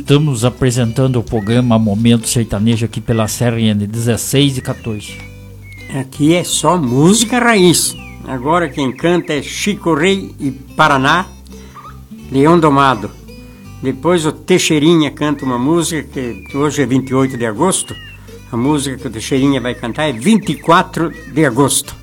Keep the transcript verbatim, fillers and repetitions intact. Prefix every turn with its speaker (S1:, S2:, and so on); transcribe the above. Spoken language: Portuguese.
S1: Estamos apresentando o programa Momento Sertanejo aqui pela C R N dezesseis e quatorze.
S2: Aqui é só música raiz. Agora quem canta é Chico Rei e Paraná, Leão Domado. Depois o Teixeirinha canta uma música, que hoje é vinte e oito de agosto. A música que o Teixeirinha vai cantar é vinte e quatro de agosto.